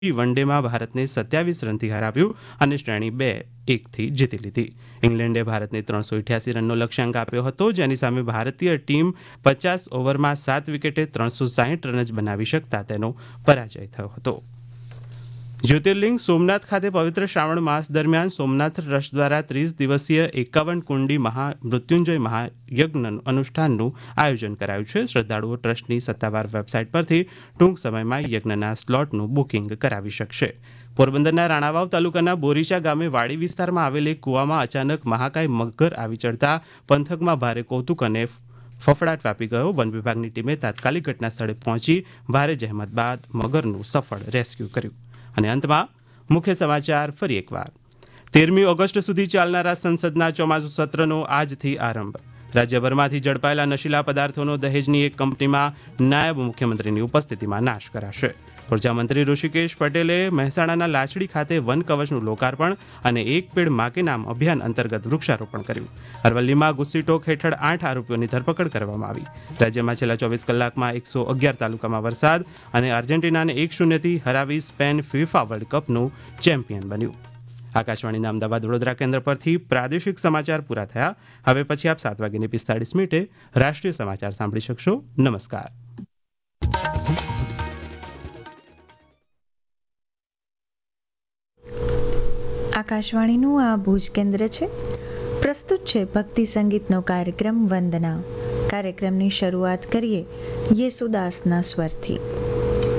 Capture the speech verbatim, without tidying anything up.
વનડેમાં ભારતને સત્યાવીસ રનથી હરાવ્યું અને શ્રેણી બે એકથી જીતી લીધી. ઇંગ્લેન્ડે ભારતને ત્રણસો અઠ્યાસી રનનો લક્ષ્યાંક આપ્યો હતો, જેની સામે ભારતીય ટીમ પચાસ ઓવરમાં સાત વિકેટે ત્રણસો સાહીઠ રન જ બનાવી શકતા તેનો પરાજય થયો હતો. જ્યોતિર્લિંગ સોમનાથ ખાતે પવિત્ર શ્રાવણ માસ દરમિયાન સોમનાથ ટ્રસ્ટ દ્વારા ત્રીસ દિવસીય એકાવન કુંડી મહા મૃત્યુંજય મહાયજ્ઞ અનુષ્ઠાનનું આયોજન કરાયું છે. શ્રદ્ધાળુઓ ટ્રસ્ટની સત્તાવાર વેબસાઇટ પરથી ટૂંક સમયમાં યજ્ઞના સ્લોટનું બુકિંગ કરાવી શકશે. પોરબંદરના રાણાવાવ તાલુકાના બોરીચા ગામે વાડી વિસ્તારમાં આવેલ એક કૂવામાં અચાનક મહાકાય મગર આવી ચડતા પંથકમાં ભારે કૌતુક અને ફફડાટ વ્યાપી ગયો. વન વિભાગની ટીમે તાત્કાલિક ઘટના સ્થળે પહોંચી ભારે જહેમત બાદ મગરનું સફળ રેસ્ક્યુ કર્યું. અને અંતમાં મુખ્ય સમાચાર ફરી એકવાર. તેરમી ઓગસ્ટ સુધી ચાલનારા સંસદના ચોમાસુ સત્રનો આજથી આરંભ. રાજ્યભરમાંથી ઝડપાયેલા નશીલા પદાર્થોનો દહેજની એક કંપનીમાં નાયબ મુખ્યમંત્રીની ઉપસ્થિતિમાં નાશ કરાશે. ઉર્જા મંત્રી ઋષિકેશ પટેલે મહેસાણાના લાચડી ખાતે વન કવચનું લોકાર્પણ અને એક પેડ માં કે નામ અભિયાન અંતર્ગત વૃક્ષારોપણ કર્યું. અરવલ્લીમાં ગુસ્સીટોક હેઠળ આઠ આરોપીઓની ધરપકડ કરવામાં આવી. રાજ્યમાં છેલ્લા ચોવીસ કલાકમાં એકસો અગિયાર તાલુકામાં વરસાદ અને અર્જેન્ટિનાને એક શૂન્યથી હરાવી સ્પેન ફિફા વર્લ્ડ કપનું ચેમ્પિયન બન્યું. આકાશવાણીના અમદાવાદ વડોદરા કેન્દ્ર પરથી પ્રાદેશિક સમાચાર પૂરા થયા. હવે પછી આપ સાત વાગ્યાની પિસ્તાળીસ મિનિટે રાષ્ટ્રીય સમાચાર સાંભળી શકશો. નમસ્કાર. આકાશવાણીનું આ ભુજ કેન્દ્ર છે. પ્રસ્તુત છે ભક્તિ સંગીતનો કાર્યક્રમ વંદના. કાર્યક્રમની શરૂઆત કરીએ યેસુદાસના સ્વરથી.